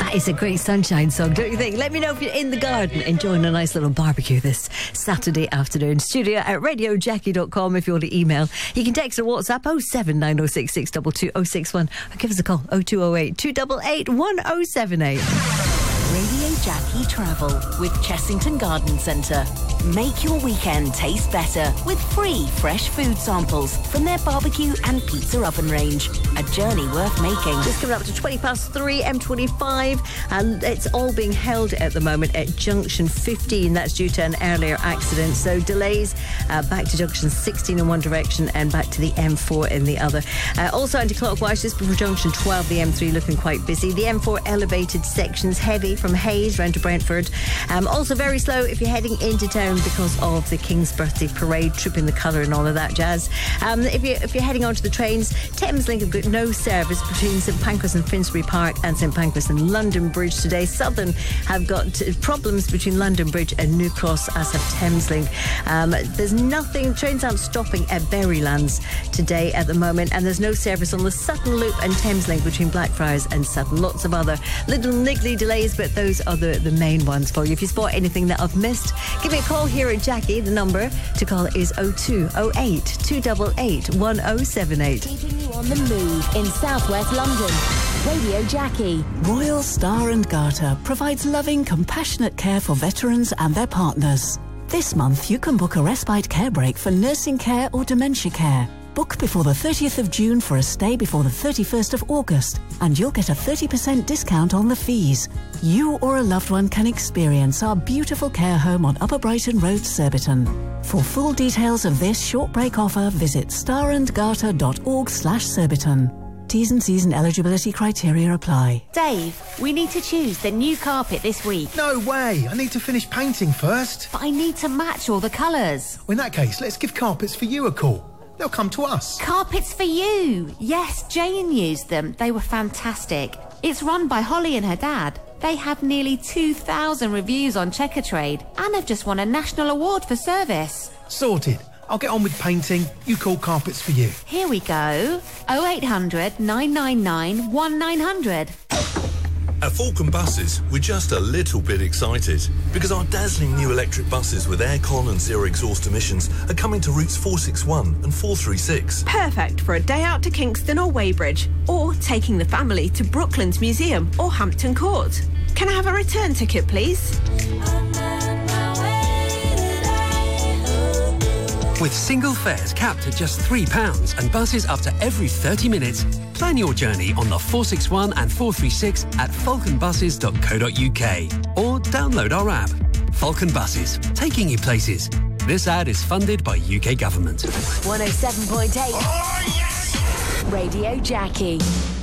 That is a great sunshine song, don't you think? Let me know if you're in the garden enjoying a nice little barbecue this Saturday afternoon. Studio at radiojackie.com if you want to email. You can text or WhatsApp 07906 622 061 or give us a call 0208 288 1078. Radio Jackie Travel with Chessington Garden Centre. Make your weekend taste better with free fresh food samples from their barbecue and pizza oven range. A journey worth making. Just coming up to 3:20 M25, and it's all being held at the moment at junction 15. That's due to an earlier accident. So delays back to junction 16 in one direction and back to the M4 in the other. Also anti-clockwise just before junction 12, the M3 looking quite busy. The M4 elevated sections heavy from Hayes round to Brentford. Also very slow if you're heading into town because of the King's Birthday Parade, tripping the colour and all of that jazz. If you're heading onto the trains, Thameslink have got no service between St Pancras and Finsbury Park and St Pancras and London Bridge today. Southern have got problems between London Bridge and New Cross, as have Thameslink. There's nothing, trains aren't stopping at Berrylands today at the moment, and there's no service on the Sutton Loop and Thameslink between Blackfriars and Sutton. Lots of other little niggly delays, but those are the main ones for you. If you spot anything that I've missed, give me a call here at Jackie. The number to call is 0208 288 1078. Keeping you on the move in southwest London. Radio Jackie. Royal Star and Garter provides loving, compassionate care for veterans and their partners. This month you can book a respite care break for nursing care or dementia care. Book before the 30th of June for a stay before the 31st of August, and you'll get a 30% discount on the fees. You or a loved one can experience our beautiful care home on Upper Brighton Road, Surbiton. For full details of this short break offer, visit starandgarter.org/Surbiton. T's and C's and eligibility criteria apply. Dave, we need to choose the new carpet this week. No way! I need to finish painting first. But I need to match all the colours. Well, in that case, let's give Carpets for You a call. They'll come to us. Carpets for You. Yes, Jane used them. They were fantastic. It's run by Holly and her dad. They have nearly 2,000 reviews on Checkatrade and have just won a national award for service. Sorted. I'll get on with painting. You call Carpets for You. Here we go. 0800 999 1900. At Falcon Buses, we're just a little bit excited because our dazzling new electric buses with aircon and zero exhaust emissions are coming to routes 461 and 436. Perfect for a day out to Kingston or Weybridge, or taking the family to Brooklands Museum or Hampton Court. Can I have a return ticket, please? With single fares capped at just £3 and buses up to every 30 minutes, plan your journey on the 461 and 436 at falconbuses.co.uk or download our app. Falcon Buses, taking you places. This ad is funded by UK Government. 107.8 Radio Jackie.